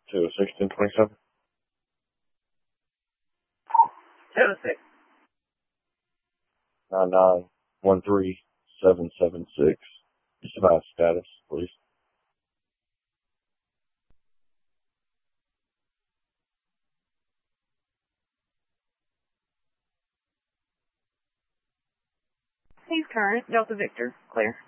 206, 1027. 206. 9913776. Survive status, please. He's current. Delta Victor. Clear.